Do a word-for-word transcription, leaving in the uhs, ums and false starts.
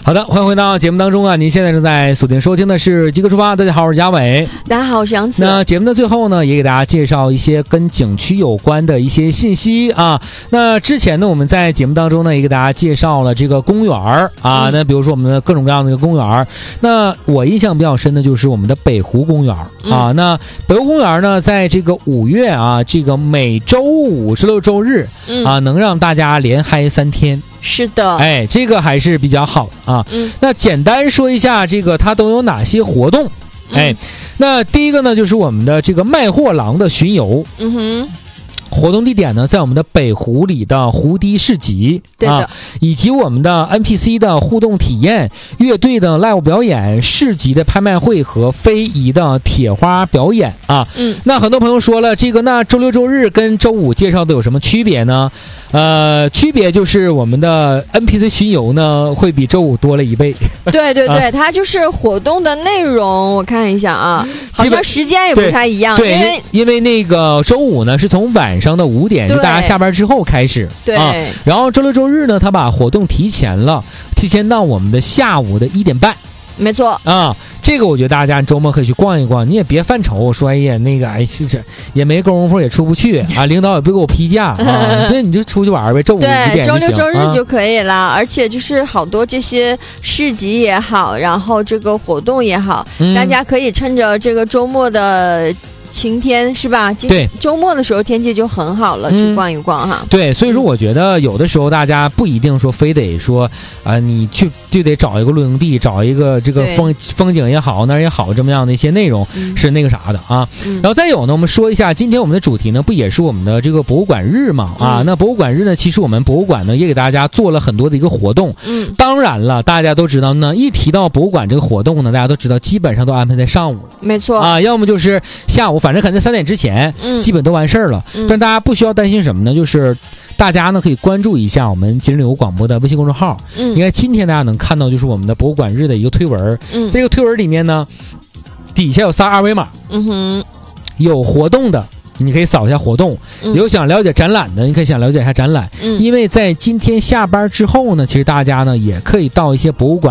好的，欢迎回到节目当中啊！您现在正在锁定收听的是极客出发。大家好，我是嘉伟。 大家好，我是杨子。 那节目的最后呢，也给大家介绍一些跟景区有关的一些信息啊。那之前呢，我们在节目当中呢，也给大家介绍了这个公园啊。嗯、那比如说我们的各种各样的一个公园，那我印象比较深的就是我们的北湖公园啊。嗯、那北湖公园呢，在这个五月啊，这个每周五、周六、周日啊，嗯、能让大家连嗨三天。 是的， 哎，这个还是比较好的啊。嗯，那简单说一下，这个它都有哪些活动？哎，嗯、那第一个呢，就是我们的这个卖货郎的巡游。嗯哼。活动地点呢，在我们的北湖里的湖堤市集啊，以及我们的 N P C 的互动体验、乐队的 live 表演、市集的拍卖会和非遗的铁花表演啊。嗯，那很多朋友说了，这个那周六周日跟周五介绍的有什么区别呢？呃，区别就是我们的 N P C 巡游呢会比周五多了一倍。 对对对，啊、它就是活动的内容，我看一下啊，好像时间也不太一样。 对， 因为因为那个周五呢是从晚上的五点，就大家下班之后开始。 对、 啊，然后周六周日呢，他把活动提前了，提前到我们的下午的一点半。 没错啊，这个我觉得大家周末可以去逛一逛，你也别犯愁说哎呀那个哎是是也没功夫也出不去啊，领导也不给我批假啊，这你就出去玩呗，周五对周六周日就可以了、啊。而且就是好多这些市集也好，然后这个活动也好，嗯、大家可以趁着这个周末的晴天是吧？ 对， 周末的时候天气就很好了，嗯、去逛一逛哈。 对，所以说我觉得有的时候大家不一定说非得说啊、呃，你去就得找一个露营地，找一个这个风风景也好，那儿也好，这么样的一些内容、嗯、是那个啥的啊。嗯、然后再有呢，我们说一下今天我们的主题呢，不也是我们的这个博物馆日嘛？啊，嗯、那博物馆日呢，其实我们博物馆呢也给大家做了很多的一个活动。嗯，当然了，大家都知道呢，一提到博物馆这个活动呢，大家都知道基本上都安排在上午。 没错啊，要么就是下午。反正可能三点之前，嗯，基本都完事儿了。嗯、但大家不需要担心什么呢？就是大家呢可以关注一下我们吉林旅游广播的微信公众号。嗯，应该今天大家能看到就是我们的博物馆日的一个推文。嗯，这个推文里面呢，底下有仨二维码。嗯哼，有活动的。你可以扫一下活动，嗯、有想了解展览的，你可以想了解一下展览。嗯，因为在今天下班之后呢，其实大家呢也可以到一些博物馆。